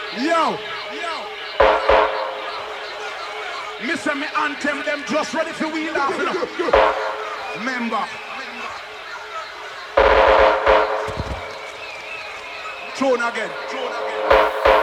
Yo. Mr. Me anthem them just ready for we laughing. Remember. Tune again.